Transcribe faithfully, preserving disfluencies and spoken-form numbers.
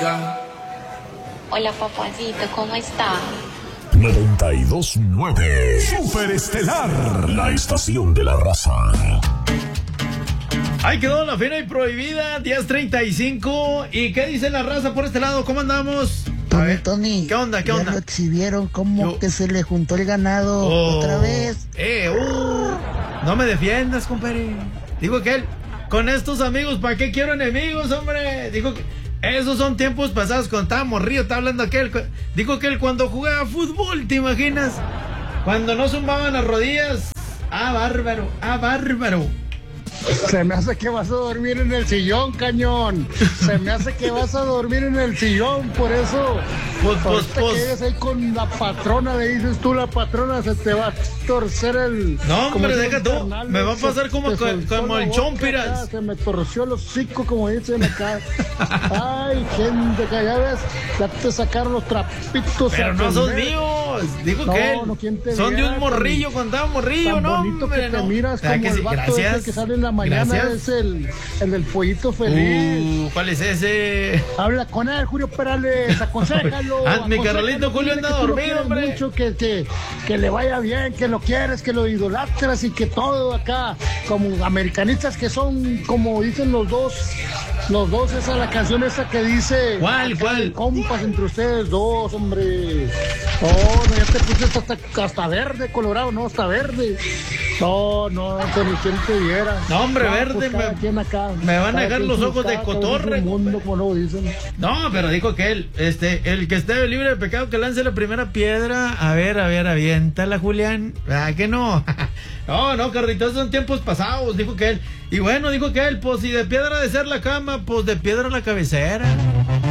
digan. Hola, papacito, ¿cómo está? noventa y dos punto nueve Super Estelar, la estación de la raza. Ahí quedó la fina y prohibida, diez treinta y cinco. ¿Y qué dice la raza por este lado? ¿Cómo andamos? Tony, Tony. ¿Qué onda, qué ya onda? Lo exhibieron como Yo... que se le juntó el ganado oh, otra vez. Eh, uh, no me defiendas, compadre. Digo que él, con estos amigos, ¿para qué quiero enemigos, hombre? Dijo que esos son tiempos pasados cuando estaba morrillo, está hablando aquel. Dijo que él cuando jugaba fútbol, ¿te imaginas? Cuando no zumbaban las rodillas. Ah, bárbaro, ah, bárbaro. Se me hace que vas a dormir en el sillón, cañón. Se me hace que vas a dormir en el sillón, por eso. Pues, pues, pues. Que llegues ahí con la patrona, le dices tú, la patrona, se te va a torcer el... No, hombre, deja tú. Me va a pasar como, como el Chompiras. Se me torció el hocico, como dicen acá. Ay, gente, que ya ves, ya te sacaron los trapitos. Pero no son míos. Digo no, que no, ¿quién te son viera, de un morrillo tan, cuando estaba morrillo, tan ¿no? bonito hombre, que te no. miras como que el sí? vato Gracias. ese que sale en la mañana. Gracias. Es el, el del pollito feliz. Uh, ¿cuál es ese? Habla con él, Julio Perales, aconséjalo. Ah, mi Carolito Julio anda dormido, hombre. Mucho, que, que, que le vaya bien, que lo quieres, que lo idolatras y que todo acá, como americanistas que son, como dicen los dos, los dos, esa es la canción esa que dice... ¿Cuál, cuál? Compas entre ustedes dos, hombre. Oh, no, ya te puse hasta, hasta verde, colorado, no, hasta verde. No, no, que ni quien te viera. No, hombre, no, verde, pues me, acá, me van a dejar los ojos de cotorre. Mundo, como no, dicen. No, pero dijo que él, este, el que esté libre de pecado que lance la primera piedra. A ver, a ver, aviéntala, Julián. ¿Ah, que no? No, no, Carlitos, son tiempos pasados, dijo que él. Y bueno, dijo que él, pues si de piedra de ser la cama, pues de piedra la cabecera.